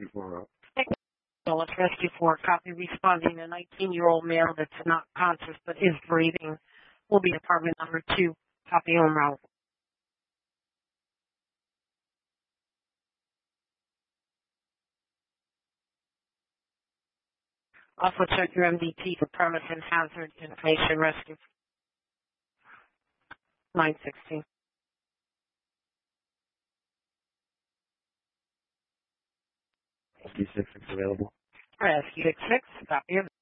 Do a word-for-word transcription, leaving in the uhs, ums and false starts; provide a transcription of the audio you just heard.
four up. Let's rescue four. Copy responding. A nineteen-year-old male that's not conscious but is breathing will be apartment number two. Copy home route. Also check your M D T for premise and hazard information rescue. nine sixteen. Rescue six is available. Rescue six six. Copy.